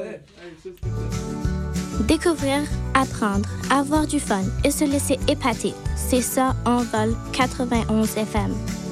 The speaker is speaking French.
Découvrir, apprendre, avoir du fun et se laisser épater. C'est ça, Envol 91 FM.